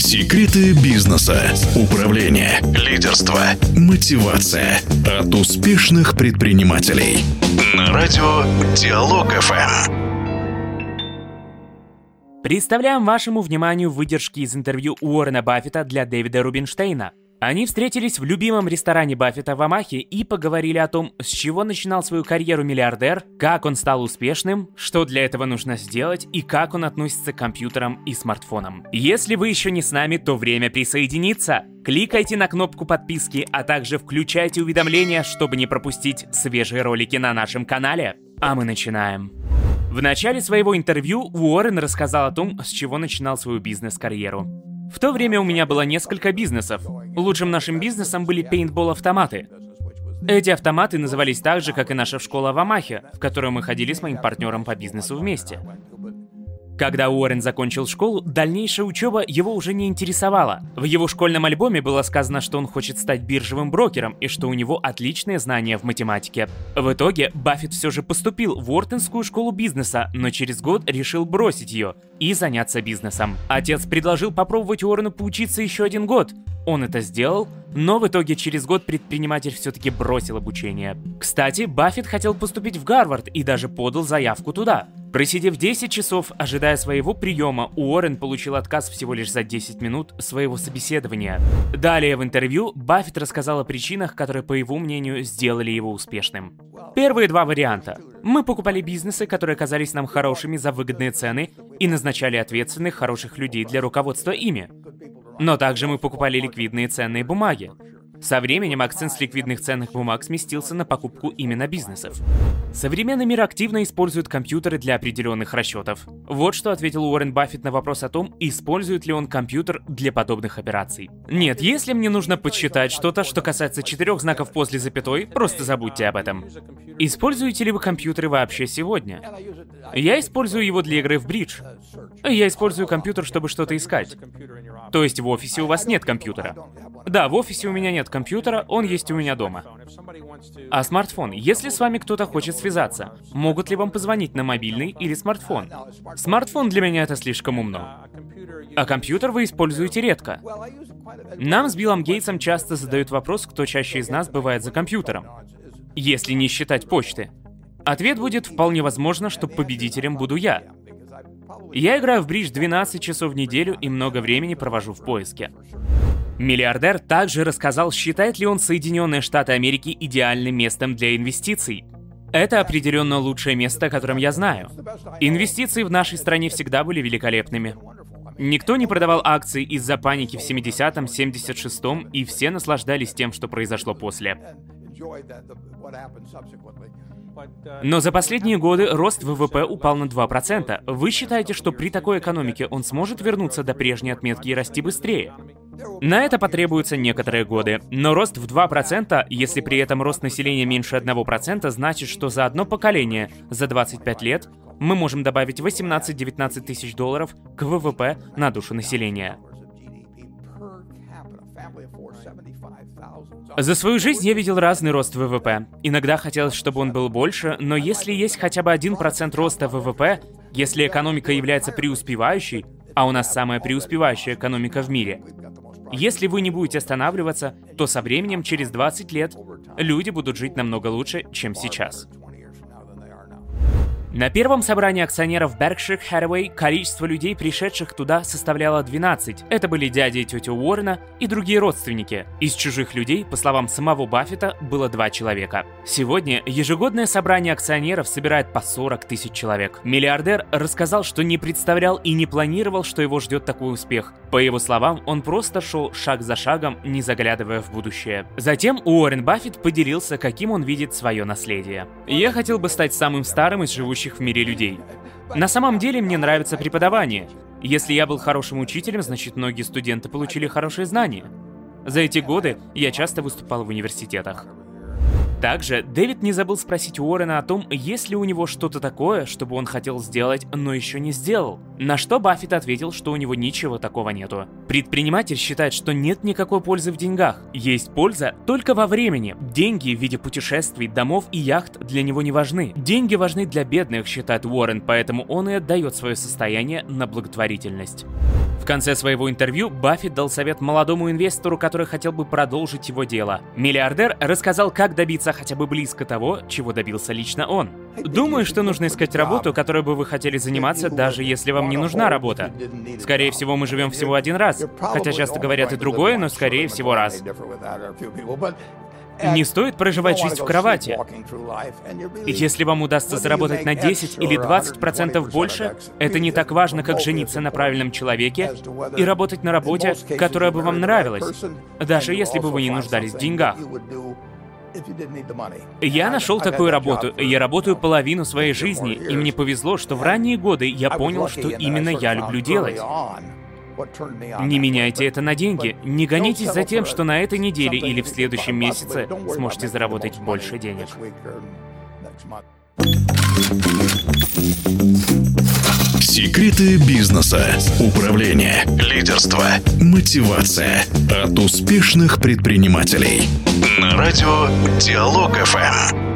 Секреты бизнеса, управления, лидерства, мотивация от успешных предпринимателей. На радио Диалог ФМ. Представляем вашему вниманию выдержки из интервью Уоррена Баффета для Дэвида Рубинштейна. Они встретились в любимом ресторане Баффета в Омахе и поговорили о том, с чего начинал свою карьеру миллиардер, как он стал успешным, что для этого нужно сделать и как он относится к компьютерам и смартфонам. Если вы еще не с нами, то время присоединиться. Кликайте на кнопку подписки, а также включайте уведомления, чтобы не пропустить свежие ролики на нашем канале. А мы начинаем. В начале своего интервью Уоррен рассказал о том, с чего начинал свою бизнес-карьеру. В то время у меня было несколько бизнесов. Лучшим нашим бизнесом были пейнтбол-автоматы. Эти автоматы назывались так же, как и наша школа в Омахе, в которую мы ходили с моим партнером по бизнесу вместе. Когда Уоррен закончил школу, дальнейшая учеба его уже не интересовала. В его школьном альбоме было сказано, что он хочет стать биржевым брокером и что у него отличные знания в математике. В итоге Баффет все же поступил в Уортонскую школу бизнеса, но через год решил бросить ее и заняться бизнесом. Отец предложил попробовать Уоррену поучиться еще 1 год. Он это сделал, но в итоге через год предприниматель все-таки бросил обучение. Кстати, Баффет хотел поступить в Гарвард и даже подал заявку туда. Просидев 10 часов, ожидая своего приема, Уоррен получил отказ всего лишь за 10 минут своего собеседования. Далее в интервью Баффет рассказал о причинах, которые, по его мнению, сделали его успешным. Первые 2 варианта. Мы покупали бизнесы, которые казались нам хорошими за выгодные цены и назначали ответственных, хороших людей для руководства ими. Но также мы покупали ликвидные ценные бумаги. Со временем акцент с ликвидных ценных бумаг сместился на покупку именно бизнесов. Современный мир активно использует компьютеры для определенных расчетов. Вот что ответил Уоррен Баффет на вопрос о том, использует ли он компьютер для подобных операций. Нет, если мне нужно подсчитать что-то, что касается 4 знаков после запятой, просто забудьте об этом. Используете ли вы компьютеры вообще сегодня? Я использую его для игры в бридж. Я использую компьютер, чтобы что-то искать. То есть в офисе у вас нет компьютера? Да, в офисе у меня нет компьютера, он есть у меня дома. А смартфон? Если с вами кто-то хочет связаться, могут ли вам позвонить на мобильный или смартфон? Смартфон для меня это слишком умно. А компьютер вы используете редко. Нам с Биллом Гейтсом часто задают вопрос, кто чаще из нас бывает за компьютером. Если не считать почты. Ответ будет вполне возможно, что победителем буду я. Я играю в бридж 12 часов в неделю и много времени провожу в поиске. Миллиардер также рассказал, считает ли он Соединенные Штаты Америки идеальным местом для инвестиций. Это определенно лучшее место, о котором я знаю. Инвестиции в нашей стране всегда были великолепными. Никто не продавал акции из-за паники в 70-м, 76-м, и все наслаждались тем, что произошло после. Но за последние годы рост ВВП упал на 2%. Вы считаете, что при такой экономике он сможет вернуться до прежней отметки и расти быстрее? На это потребуются некоторые годы. Но рост в 2%, если при этом рост населения меньше 1%, значит, что за одно поколение, за 25 лет, мы можем добавить 18-19 тысяч долларов к ВВП на душу населения. За свою жизнь я видел разный рост ВВП. Иногда хотелось, чтобы он был больше, но если есть хотя бы 1% роста ВВП, если экономика является преуспевающей, а у нас самая преуспевающая экономика в мире, если вы не будете останавливаться, то со временем, через 20 лет, люди будут жить намного лучше, чем сейчас. На первом собрании акционеров Berkshire Hathaway количество людей, пришедших туда, составляло 12. Это были дядя и тетя Уоррена и другие родственники. Из чужих людей, по словам самого Баффета, было 2 человека. Сегодня ежегодное собрание акционеров собирает по 40 тысяч человек. Миллиардер рассказал, что не представлял и не планировал, что его ждет такой успех. По его словам, он просто шел шаг за шагом, не заглядывая в будущее. Затем Уоррен Баффет поделился, каким он видит свое наследие. «Я хотел бы стать самым старым из живущих в мире людей. На самом деле мне нравится преподавание. Если я был хорошим учителем, значит многие студенты получили хорошие знания. За эти годы я часто выступал в университетах». Также Дэвид не забыл спросить Уоррена о том, есть ли у него что-то такое, что бы он хотел сделать, но еще не сделал. На что Баффет ответил, что у него ничего такого нету. Предприниматель считает, что нет никакой пользы в деньгах. Есть польза только во времени. Деньги в виде путешествий, домов и яхт для него не важны. Деньги важны для бедных, считает Уоррен, поэтому он и отдает свое состояние на благотворительность. В конце своего интервью Баффет дал совет молодому инвестору, который хотел бы продолжить его дело. Миллиардер рассказал, как добиться хотя бы близко того, чего добился лично он. «Думаю, что нужно искать работу, которой бы вы хотели заниматься, даже если вам не нужна работа. Скорее всего, мы живем всего один раз. Хотя часто говорят и другое, но скорее всего раз. Не стоит проживать жизнь в кровати. Если вам удастся заработать на 10 или 20% больше, это не так важно, как жениться на правильном человеке и работать на работе, которая бы вам нравилась, даже если бы вы не нуждались в деньгах. Я нашел такую работу, я работаю половину своей жизни, и мне повезло, что в ранние годы я понял, что именно я люблю делать. Не меняйте это на деньги. Не гонитесь за тем, что на этой неделе или в следующем месяце сможете заработать больше денег. Секреты бизнеса, управление, лидерство, мотивация от успешных предпринимателей. На радио Диалог ФМ.